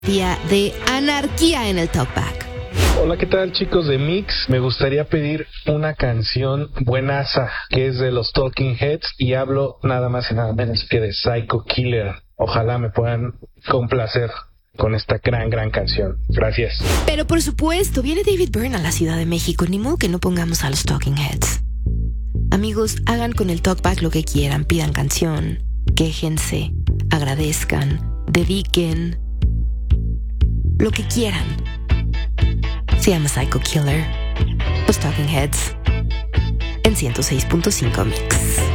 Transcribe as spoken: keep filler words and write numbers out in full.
Día de anarquía en el Talkback. Hola, ¿qué tal, chicos de Mix? Me gustaría pedir una canción buenaza que es de los Talking Heads y hablo nada más y nada menos que de Psycho Killer. Ojalá me puedan complacer con esta gran, gran canción. Gracias. Pero por supuesto, viene David Byrne a la Ciudad de México. Ni modo que no pongamos a los Talking Heads. Amigos, hagan con el Talkback lo que quieran. Pidan canción, quéjense, agradezcan, dediquen, lo que quieran. Se llama Psycho Killer, los Talking Heads, en ciento seis punto cinco Mix.